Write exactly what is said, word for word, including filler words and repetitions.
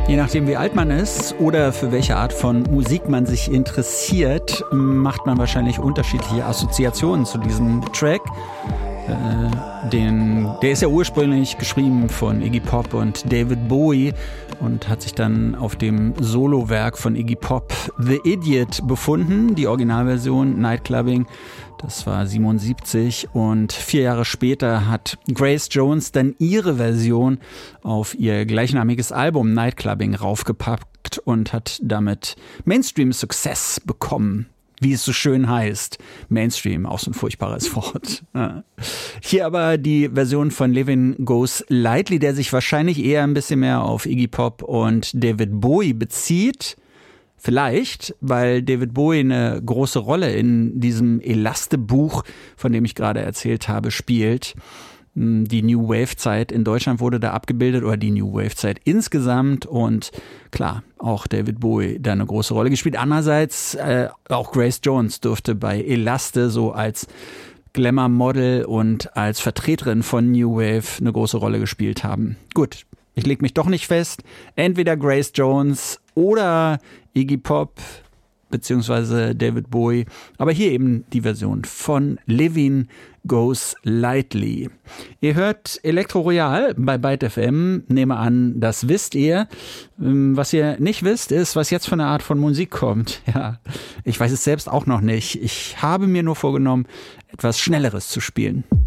Je nachdem, wie alt man ist oder für welche Art von Musik man sich interessiert, macht man wahrscheinlich unterschiedliche Assoziationen zu diesem Track. Äh, den, der ist ja ursprünglich geschrieben von Iggy Pop und David Bowie und hat sich dann auf dem Solowerk von Iggy Pop The Idiot befunden, die Originalversion Nightclubbing. Das war siebenundsiebzig und vier Jahre später hat Grace Jones dann ihre Version auf ihr gleichnamiges Album Nightclubbing raufgepackt und hat damit Mainstream-Success bekommen. Wie es so schön heißt. Mainstream, auch so ein furchtbares Wort. Ja. Hier aber die Version von Livin' Goes Lightly, der sich wahrscheinlich eher ein bisschen mehr auf Iggy Pop und David Bowie bezieht. Vielleicht, weil David Bowie eine große Rolle in diesem Elaste-Buch, von dem ich gerade erzählt habe, spielt. Die New Wave-Zeit in Deutschland wurde da abgebildet oder die New Wave-Zeit insgesamt und klar, auch David Bowie da eine große Rolle gespielt. Andererseits äh, auch Grace Jones durfte bei Elaste so als Glamour-Model und als Vertreterin von New Wave eine große Rolle gespielt haben. Gut, ich leg mich doch nicht fest. Entweder Grace Jones oder Iggy Pop beziehungsweise David Bowie. Aber hier eben die Version von Livin' Goes Lightly. Ihr hört Elektro Royal bei Byte F M. Nehme an, das wisst ihr. Was ihr nicht wisst, ist, was jetzt von einer Art von Musik kommt. Ja, ich weiß es selbst auch noch nicht. Ich habe mir nur vorgenommen, etwas Schnelleres zu spielen.